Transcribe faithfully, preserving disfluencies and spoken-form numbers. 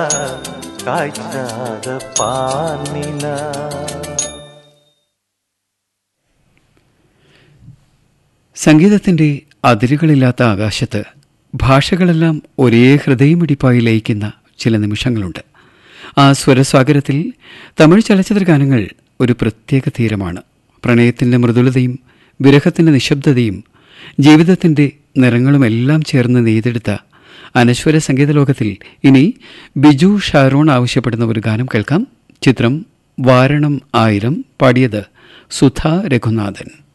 കായ്ച്ചാത പാനില. സംഗീതത്തിൻ്റെ അതിരുകളില്ലാത്ത ആകാശത്ത് ഭാഷകളെല്ലാം ഒരേ ഹൃദയമിടിപ്പായി ലയിക്കുന്ന ചില നിമിഷങ്ങളുണ്ട്. ആ സ്വരസ്വാഗരത്തിൽ തമിഴ് ചലച്ചിത്ര ഗാനങ്ങൾ ഒരു പ്രത്യേക തീരമാണ്. പ്രണയത്തിൻ്റെ മൃദുലതയും വിരഹത്തിൻ്റെ നിശബ്ദതയും ജീവിതത്തിൻ്റെ നിറങ്ങളുമെല്ലാം ചേർന്ന് നെയ്തെടുത്ത അനശ്വര സംഗീത ലോകത്തിൽ ഇനി ബിജു ഷാരോൺ ആവശ്യപ്പെടുന്ന ഒരു ഗാനം കേൾക്കാം. ചിത്രം വാരണം ആയിരം. പാടിയത് സുധ രഘുനാഥൻ.